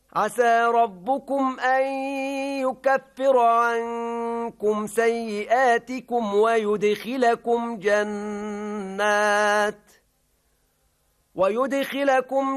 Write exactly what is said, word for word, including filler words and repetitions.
عسى ربكم أن يكفر عنكم سيئاتكم ويدخلكم جنات ويدخلكم